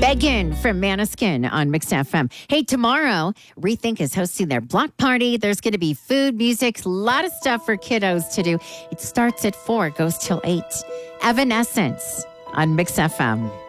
Beggin from Maneskin on Mix FM. Hey, tomorrow, Rethink is hosting their block party. There's going to be food, music, a lot of stuff for kiddos to do. It starts at 4, goes till 8. Evanescence on Mix FM.